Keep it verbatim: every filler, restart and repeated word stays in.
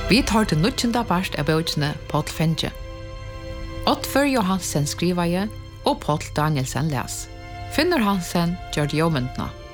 Vi tar til nuttjenda part av bøkene Paul Fenje. Oddfør Johansen skriver jeg, og Paul Danielsen les. Finner Hansen gjør det jommendene.